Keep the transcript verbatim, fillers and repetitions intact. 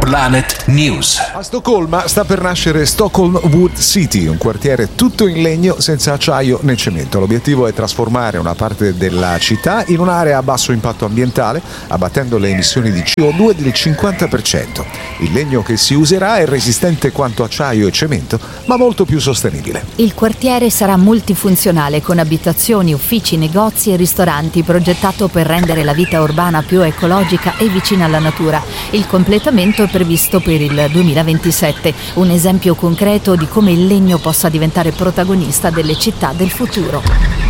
Planet News. A Stoccolma sta per nascere Stockholm Wood City, un quartiere tutto in legno senza acciaio né cemento. L'obiettivo è trasformare una parte della città in un'area a basso impatto ambientale, abbattendo le emissioni di C O due del cinquanta per cento. Il legno che si userà è resistente quanto acciaio e cemento, ma molto più sostenibile. Il quartiere sarà multifunzionale con abitazioni, uffici, negozi e ristoranti, progettato per rendere la vita urbana più ecologica e vicina alla natura. Il completamento è previsto per il duemilaventisette, un esempio concreto di come il legno possa diventare protagonista delle città del futuro.